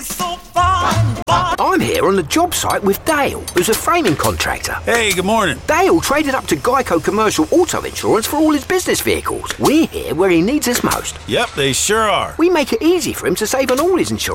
so fine. I'm here on the job site with Dale, who's a framing contractor. Hey, good morning. Dale traded up to Geico Commercial Auto Insurance for all his business vehicles. We're here where he needs us most. Yep, they sure are. We make it easy for him to save on all his insurance.